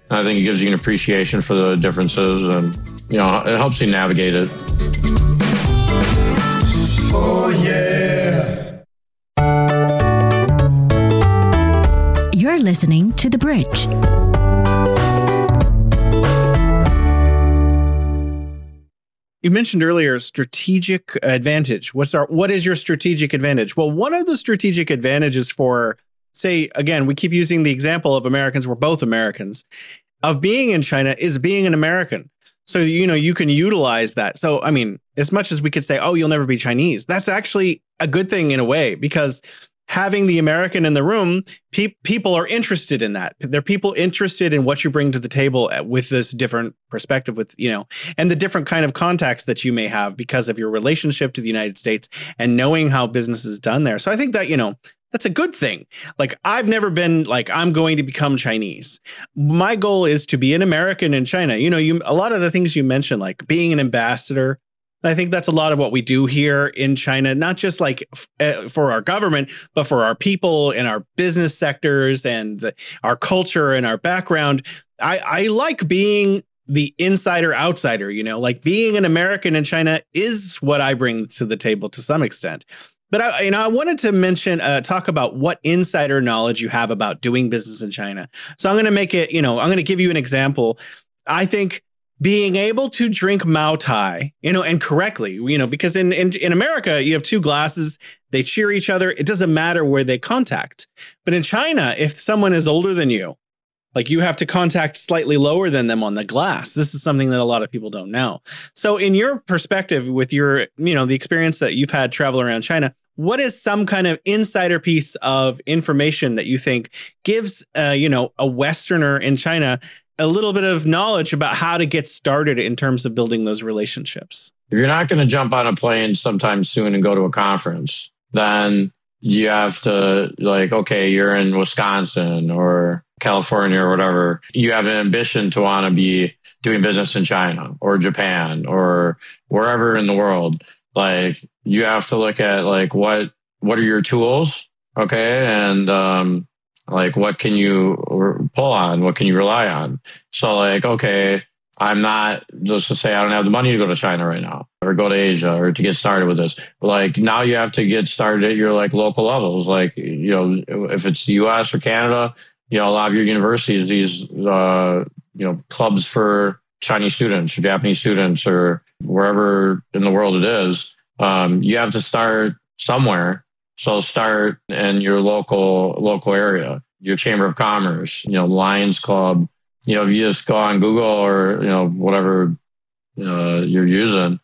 I think it gives you an appreciation for the differences, and it helps you navigate it. Oh yeah. You're listening to The Bridge. You mentioned earlier strategic advantage. What is your strategic advantage? Well, one of the strategic advantages for, say, again, we keep using the example of Americans, we're both Americans, of being in China is being an American. So, you can utilize that. So, I mean, as much as we could say, oh, you'll never be Chinese, that's actually a good thing in a way, because having the American in the room, people are interested in that. They're people interested in what you bring to the table with this different perspective, and the different kind of contacts that you may have because of your relationship to the United States and knowing how business is done there. So I think that, that's a good thing. Like, I've never been like, I'm going to become Chinese. My goal is to be an American in China. A lot of the things you mentioned, like being an ambassador, I think that's a lot of what we do here in China, not just like for our government, but for our people and our business sectors and our culture and our background. I like being the insider outsider, like being an American in China is what I bring to the table to some extent. But I wanted to talk about what insider knowledge you have about doing business in China. So I'm going to make it, I'm going to give you an example. I think being able to drink Maotai, and correctly, because in America, you have two glasses, they cheer each other. It doesn't matter where they contact. But in China, if someone is older than you, like, you have to contact slightly lower than them on the glass. This is something that a lot of people don't know. So in your perspective, with your, the experience that you've had travel around China, what is some kind of insider piece of information that you think gives, a Westerner in China a little bit of knowledge about how to get started in terms of building those relationships? If you're not going to jump on a plane sometime soon and go to a conference, then you have to, like, okay, you're in Wisconsin or California or whatever. You have an ambition to want to be doing business in China or Japan or wherever in the world. Like, you have to look at, like, what are your tools? Okay. And, like, what can you pull on? What can you rely on? So, like, okay, I'm not, let's just say I don't have the money to go to China right now or go to Asia or to get started with this. Like, now you have to get started at your, like, local levels. Like, if it's the US or Canada, a lot of your universities, these, clubs for Chinese students or Japanese students or wherever in the world it is, you have to start somewhere. So start in your local area, your Chamber of Commerce, Lions Club. If you just go on Google or, whatever you're using,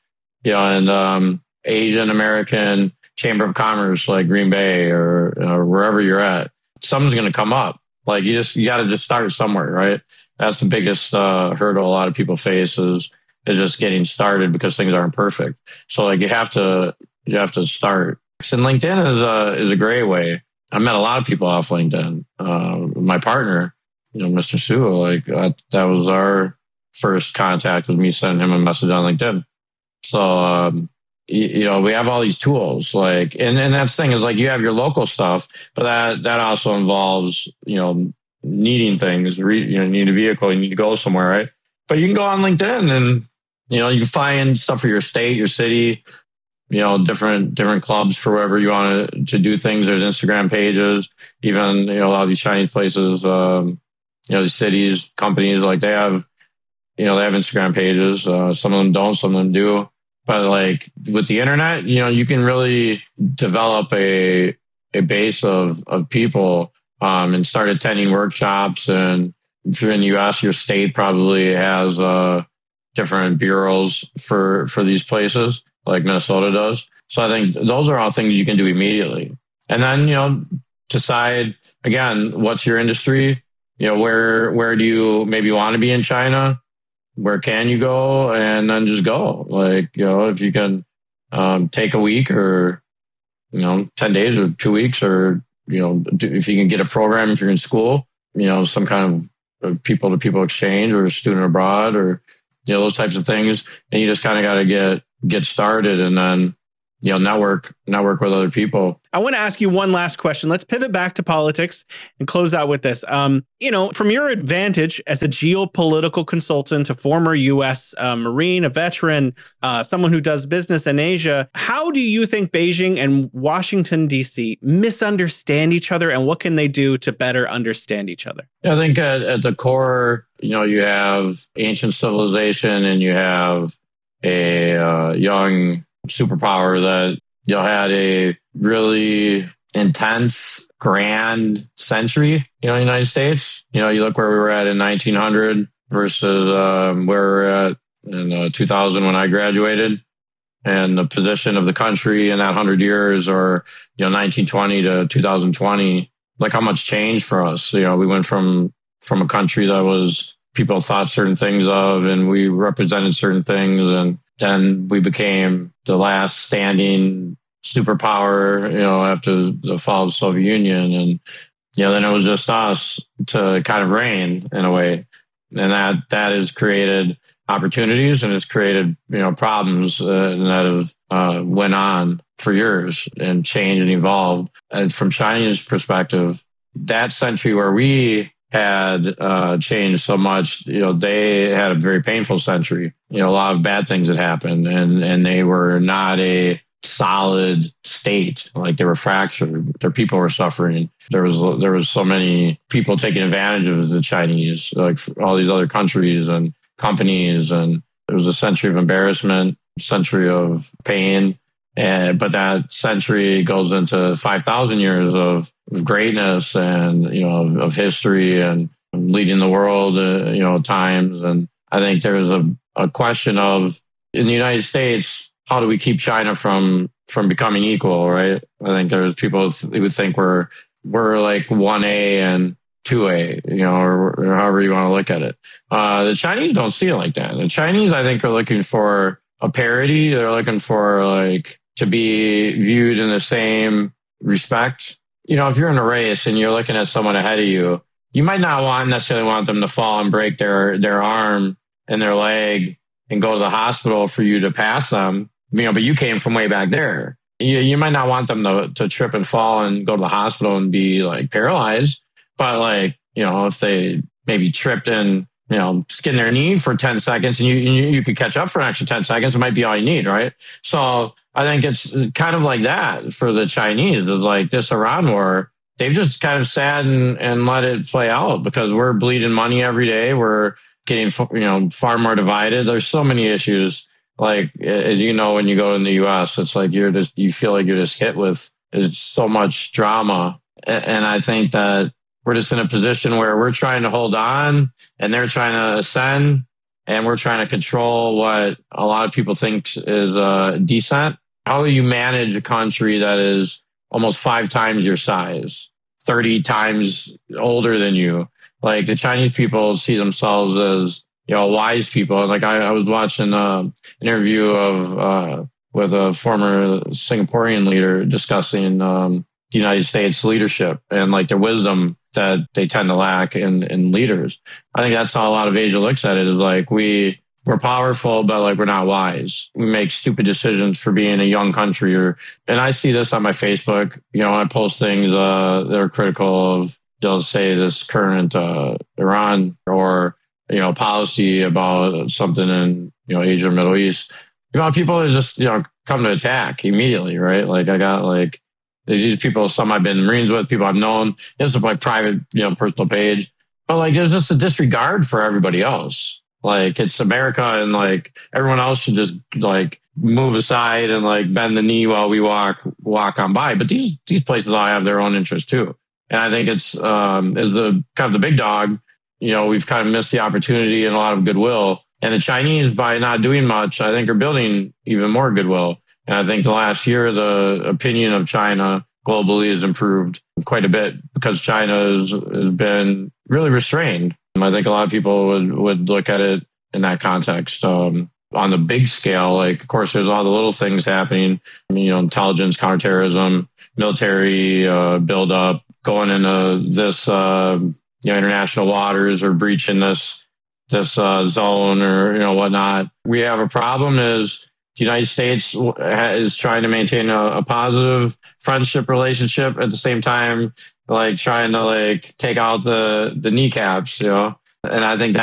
and Asian American Chamber of Commerce, like Green Bay or wherever you're at, something's going to come up. Like, you got to just start somewhere, right? That's the biggest hurdle a lot of people face is just getting started because things aren't perfect. So, like, you have to start. And LinkedIn is a great way. I met a lot of people off LinkedIn. My partner, Mr. Su, like, that was our first contact, was me sending him a message on LinkedIn. So, we have all these tools, like, and that's the thing is, like, you have your local stuff, but that also involves, needing things, you need a vehicle, you need to go somewhere, right? But you can go on LinkedIn and, you can find stuff for your state, your city, different clubs for wherever you want to do things. There's Instagram pages, even, a lot of these Chinese places, the cities, companies, like, they have Instagram pages. Some of them don't, some of them do. But, like, with the internet, you can really develop a base of people, and start attending workshops. And if you're in the US, your state probably has, different bureaus for these places, like Minnesota does. So I think those are all things you can do immediately. And then, decide, again, what's your industry? Where do you maybe want to be in China? Where can you go? And then just go. Like, if you can take a week or, 10 days or 2 weeks, or, if you can get a program, if you're in school, some kind of people to people exchange or student abroad or, those types of things. And you just kind of got to get started. And then, network with other people. I want to ask you one last question. Let's pivot back to politics and close out with this. From your advantage as a geopolitical consultant, a former U.S. Marine, a veteran, someone who does business in Asia, how do you think Beijing and Washington, D.C. misunderstand each other, and what can they do to better understand each other? I think at the core, you have ancient civilization and you have a young superpower that had a really intense, grand century, United States. You look where we were at in 1900 versus where we're at in 2000 when I graduated, and the position of the country in that 100 years, or 1920 to 2020, like how much changed for us. We went from a country that was people thought certain things of, and we represented certain things, and then we became the last standing superpower, after the fall of the Soviet Union. And, then it was just us to kind of reign in a way. And that has created opportunities, and it's created, problems that have went on for years and changed and evolved. And from China's perspective, that century where we had changed so much, they had a very painful century. A lot of bad things had happened, and they were not a solid state. Like, they were fractured. Their people were suffering. There was so many people taking advantage of the Chinese, like all these other countries and companies, and it was a century of embarrassment, century of pain. But that century goes into 5,000 years of greatness and, of history and leading the world, times. And I think there's a question of, in the United States, how do we keep China from becoming equal, right? I think there's people who think we're like 1A and 2A, or however you want to look at it. The Chinese don't see it like that. The Chinese, I think, are looking for a parity. They're looking for to be viewed in the same respect. If you're in a race and you're looking at someone ahead of you, you might not necessarily want them to fall and break their arm and their leg and go to the hospital for you to pass them. But you came from way back there. You might not want them to trip and fall and go to the hospital and be paralyzed. But if they maybe tripped and, skin their knee for 10 seconds and you could catch up for an extra 10 seconds, it might be all you need, right? So I think it's kind of like that for the Chinese. It's like this Iran war, they've just kind of sat and let it play out because we're bleeding money every day. We're getting, far more divided. There's so many issues. Like, as when you go in the U.S., it's like you feel like you're just hit with so much drama. And I think that we're just in a position where we're trying to hold on and they're trying to ascend, and we're trying to control what a lot of people think is descent. How do you manage a country that is almost 5 times your size, 30 times older than you? Like, the Chinese people see themselves as, wise people. Like, I was watching an interview with a former Singaporean leader discussing the United States leadership and their wisdom that they tend to lack in leaders. I think that's how a lot of Asia looks at it, is we're powerful, but we're not wise. We make stupid decisions for being a young country. And I see this on my Facebook. I post things that are critical of, say, this current Iran or policy about something in Asia or Middle East. People are just come to attack immediately, right? I got these people, some I've been Marines with, people I've known. It's a private, personal page. But there's just a disregard for everybody else. It's America, and everyone else should just move aside and bend the knee while we walk on by. But these places all have their own interests too. And I think it's as the kind of the big dog, we've kind of missed the opportunity and a lot of goodwill. And the Chinese, by not doing much, I think are building even more goodwill. And I think the last year, the opinion of China globally has improved quite a bit because China has been really restrained. I think a lot of people would look at it in that context. On the big scale, of course, there's all the little things happening. Intelligence, counterterrorism, military buildup, going into this, international waters or breaching this zone or, whatnot. We have a problem is the United States is trying to maintain a positive friendship relationship at the same time, like trying to like take out the kneecaps, you know. And I think